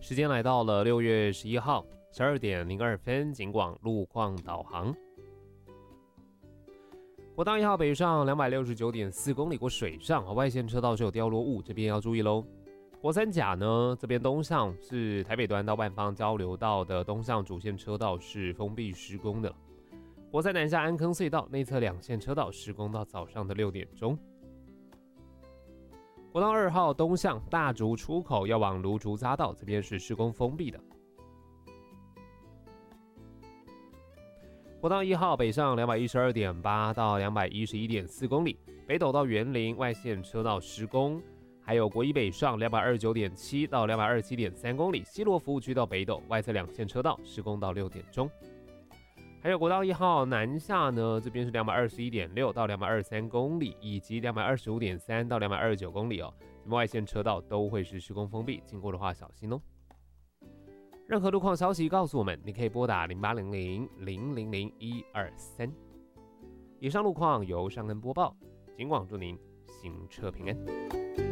时间来到了6月11号12:02，警广路况导航。国道1号北上269.4公里过水上，外线车道是有掉落物，这边要注意咯。国三甲呢，这边东向是台北端到万芳交流道的东向主线车道是封闭施工的。国三南下安坑隧道内侧2线车道施工到早上的6点钟。国道2号东向大竹出口要往芦竹匝道，这边是施工封闭的。国道1号北上212.8到211.4公里，北斗到园林外线车道施工。还有国一北上229.7到227.3公里，西螺服务区到北斗外侧2线车道施工到6点钟。还有国道1号南下呢，这边是221.6到223公里，以及225.3到229公里哦。这边外线车道都会是施工封闭，经过的话小心哦。任何路况消息告诉我们，你可以拨打0800-000-123。以上路况由尚恩播报，警广祝您行车平安。